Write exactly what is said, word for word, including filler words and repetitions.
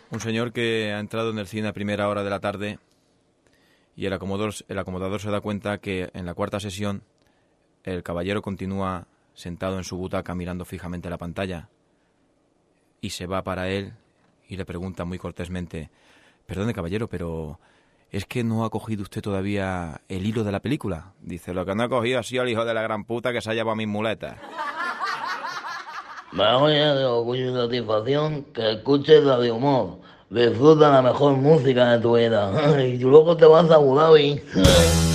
Un señor que ha entrado en el cine a primera hora de la tarde y el acomodador, el acomodador se da cuenta que en la cuarta sesión el caballero continúa sentado en su butaca mirando fijamente la pantalla y se va para él y le pregunta muy cortésmente: perdone, caballero, pero ¿es que no ha cogido usted todavía el hilo de la película? Dice: lo que no ha cogido ha sido el hijo de la gran puta que se ha llevado mis muletas. Me voy a de orgullo y satisfacción que escuches la de humor. Disfruta la mejor música de tu vida. Y luego te vas a Abu Dhabi.